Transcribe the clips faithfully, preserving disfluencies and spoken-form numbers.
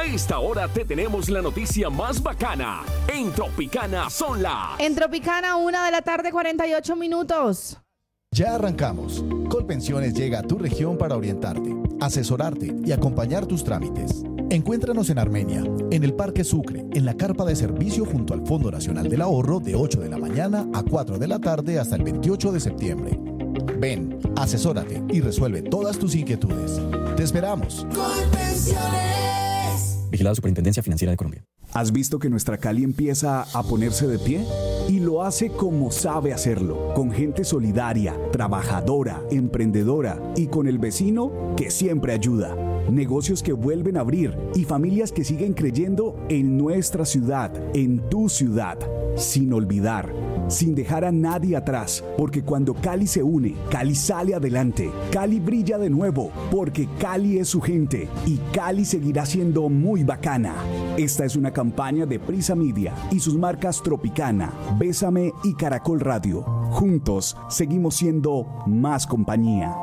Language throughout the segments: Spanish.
A esta hora te tenemos la noticia más bacana. En Tropicana son las... En Tropicana, una de la tarde, cuarenta y ocho minutos. Ya arrancamos. Colpensiones llega a tu región para orientarte, asesorarte y acompañar tus trámites. Encuéntranos en Armenia, en el Parque Sucre, en la carpa de servicio junto al Fondo Nacional del Ahorro de ocho de la mañana a cuatro de la tarde hasta el veintiocho de septiembre. Ven, asesórate y resuelve todas tus inquietudes. Te esperamos. Colpensiones. Vigilado Superintendencia Financiera de Colombia. ¿Has visto que nuestra Cali empieza a ponerse de pie? Y lo hace como sabe hacerlo, con gente solidaria, trabajadora, emprendedora y con el vecino que siempre ayuda. Negocios que vuelven a abrir y familias que siguen creyendo en nuestra ciudad, en tu ciudad, sin olvidar, sin dejar a nadie atrás, porque cuando Cali se une, Cali sale adelante, Cali brilla de nuevo, porque Cali es su gente y Cali seguirá siendo muy bacana. Esta es una campaña de Prisa Media y sus marcas Tropicana, Bésame y Caracol Radio. Juntos seguimos siendo más compañía.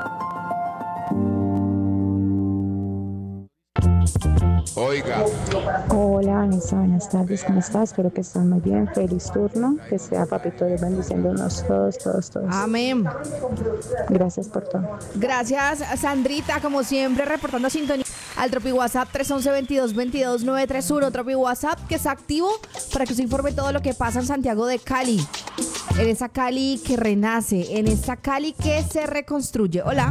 Oiga. Hola, Vanessa, buenas tardes, ¿cómo estás? Espero que estés muy bien. Feliz turno, que sea Papito Dios bendiciéndonos todos, todos, todos. Amén. Gracias por todo. Gracias, Sandrita, como siempre, reportando sintonía al Tropi WhatsApp tres once, veintidós, veintidós, novecientos treinta y uno. Tropi WhatsApp que está activo para que se informe todo lo que pasa en Santiago de Cali. En esa Cali que renace, en esa Cali que se reconstruye. Hola.